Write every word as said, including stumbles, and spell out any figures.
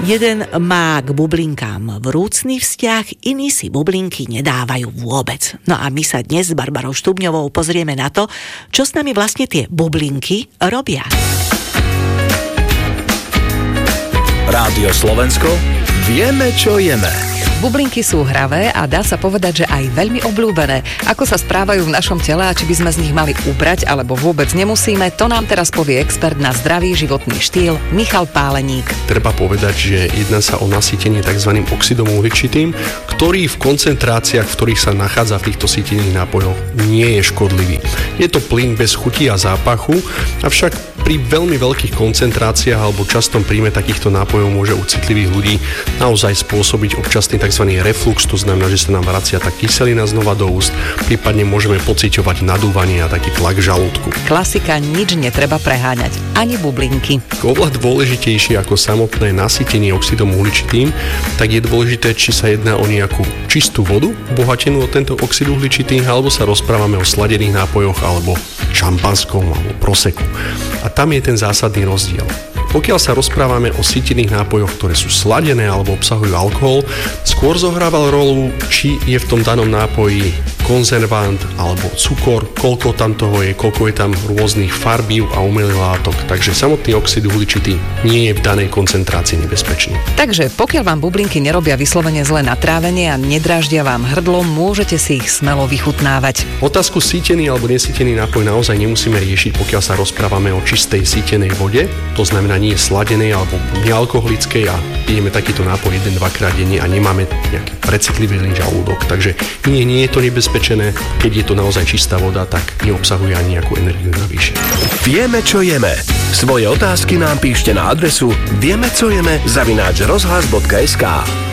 Jeden má k bublinkám vrúcný vzťah, iní si bublinky nedávajú vôbec. No a my sa dnes s Barbarou Štubňovou pozrieme na to, čo s nami vlastne tie bublinky robia. Rádio Slovensko, vieme, čo jeme. Bublinky sú hravé a dá sa povedať, že aj veľmi obľúbené. Ako sa správajú v našom tele a či by sme z nich mali ubrať, alebo vôbec nemusíme, to nám teraz povie expert na zdravý životný štýl Michal Páleník. Treba povedať, že jedná sa o nasýtenie tzv. Oxidom uhličitým, ktorý v koncentráciách, v ktorých sa nachádza v týchto sítených nápojoch, nie je škodlivý. Je to plyn bez chuti a zápachu, avšak pri veľmi veľkých koncentráciách alebo častom príjme takýchto nápojov môže u citlivých ľudí naozaj spôsobiť občasný tzv. Reflux, to znamená, že sa nám vracia tá kyselina znova do úst, prípadne môžeme pociťovať nadúvanie a taký tlak v žalúdku. Klasika, nič netreba preháňať, ani bublinky. Oveľa dôležitejšie ako samotné nasýtenie oxidom uhličitým, tak je dôležité, či sa jedná o nejakú čistú vodu, obohatenú o tento oxid uhličitý, alebo sa rozprávame o sladených nápojoch alebo šampanskom alebo proseku. A tam je ten zásadný rozdiel. Pokiaľ sa rozprávame o sítených nápojoch, ktoré sú sladené alebo obsahujú alkohol, skôr zohrával rolu, či je v tom danom nápoji konzervant alebo cukor, koľko tam toho je, koľko je tam rôznych farbív a umelých látok. Takže samotný oxid uhličitý nie je v danej koncentrácii nebezpečný. Takže pokiaľ vám bublinky nerobia vyslovene zle na trávenie a nedráždia vám hrdlo, môžete si ich smelo vychutnávať. Otázku sítený alebo nesítený nápoj naozaj nemusíme riešiť, pokiaľ sa rozprávame o čistej sítenej vode, to znamená nie sladenej alebo nealkoholickej a pijeme takýto nápoj jeden až dvakrát denne a nemáme nejaký precitlivý žalúdok. Takže nie, nie je to nebezpečné, keď je to naozaj čistá voda, tak neobsahuje ani nejakú energiu navyše. Vieme, čo jeme. Svoje otázky nám píšte na adresu vieme, co jeme zavináč rozhlas bodka es ká.